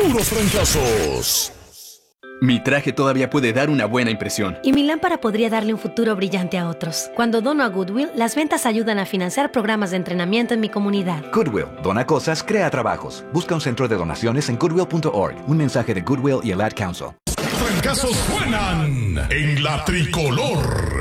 puros trancazos. Mi traje todavía puede dar una buena impresión. Y mi lámpara podría darle un futuro brillante a otros. Cuando dono a Goodwill, las ventas ayudan a financiar programas de entrenamiento en mi comunidad. Goodwill, dona cosas, crea trabajos. Busca un centro de donaciones en goodwill.org. Un mensaje de Goodwill y el Ad Council. Trancazos suenan en la tricolor.